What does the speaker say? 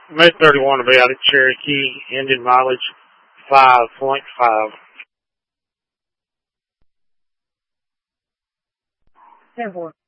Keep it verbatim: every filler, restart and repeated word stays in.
May thirty-one will be out at Cherokee, engine mileage five point five. ten four.